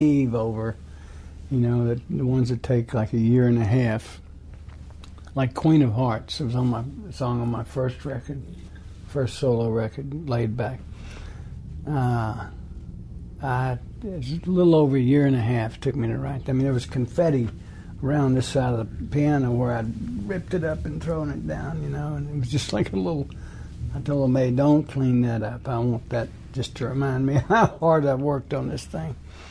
Eve over, the ones that take like a year and a half. Like Queen of Hearts, it was a song on my first record, first solo record, Laid Back. It was a little over a year and a half it took me to write. I mean, there was confetti around this side of the piano where I'd ripped it up and thrown it down, and it was just like a little. I told the maid, don't clean that up. I want that just to remind me how hard I've worked on this thing.